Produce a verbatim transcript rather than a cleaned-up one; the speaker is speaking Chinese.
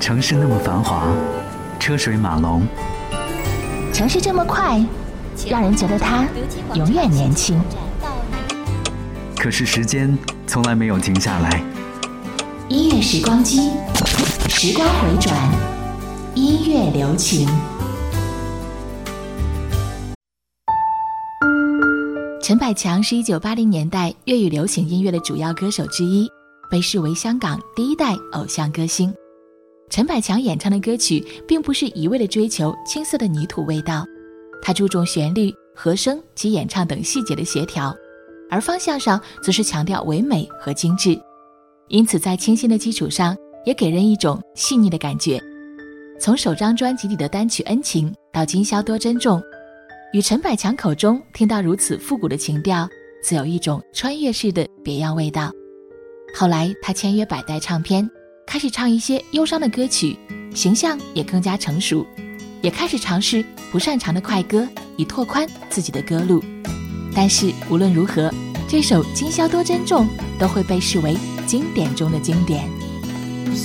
城市那么繁华，车水马龙， 城市这么快，让人觉得它永远年轻。 可是时间从来没有停下来。 音乐时光机，时光回转，音乐留情。陈百强是一九八零年代粤语流行音乐的主要歌手之一，被视为香港第一代偶像歌星。陈百强演唱的歌曲并不是一味地追求青涩的泥土味道，他注重旋律、和声及演唱等细节的协调，而方向上则是强调唯美和精致，因此在清新的基础上也给人一种细腻的感觉。从首张专辑里的单曲《恩情》到今宵多珍重，与陈百强口中听到如此复古的情调，自有一种穿越式的别样味道。后来他签约百代唱片，开始唱一些忧伤的歌曲，形象也更加成熟，也开始尝试不擅长的快歌，以拓宽自己的歌路。但是无论如何，这首今宵多珍重都会被视为经典中的经典。